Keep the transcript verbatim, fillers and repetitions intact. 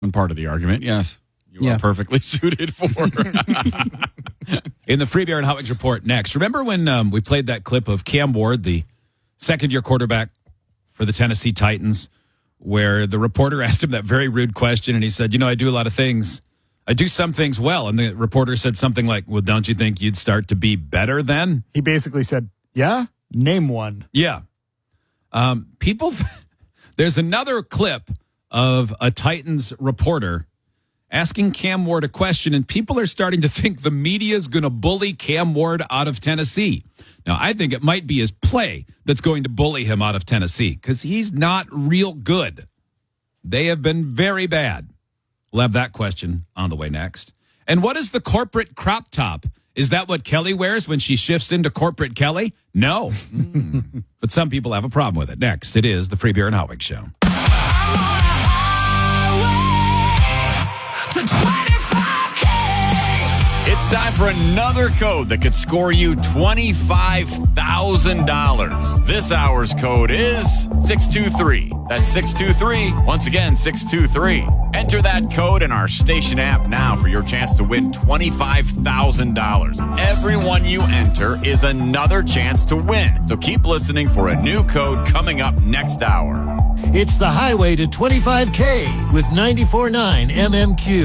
One part of the argument, yes. You Yeah. are perfectly suited for. In the Free Beer and Hot Wings Report next. Remember when um, we played that clip of Cam Ward, the second-year quarterback for the Tennessee Titans, where the reporter asked him that very rude question, and he said, you know, I do a lot of things. I do some things well. And the reporter said something like, well, don't you think you'd start to be better then? He basically said, yeah, name one. Yeah. Um, people, there's another clip of a Titans reporter asking Cam Ward a question, and people are starting to think the media is going to bully Cam Ward out of Tennessee. Now, I think it might be his play that's going to bully him out of Tennessee because he's not real good. They have been very bad. We'll have that question on the way next. And what is the corporate crop top? Is that what Kelly wears when she shifts into corporate Kelly? No. Mm. But some people have a problem with it. Next, it is the Free Beer and Hot Wings Show. It's time for another code that could score you twenty-five thousand dollars. This hour's code is six two three. That's six two three. Once again, six two three. Enter that code in our station app now for your chance to win twenty-five thousand dollars. Every one you enter is another chance to win. So keep listening for a new code coming up next hour. It's the highway to twenty-five K with ninety-four point nine M M Q.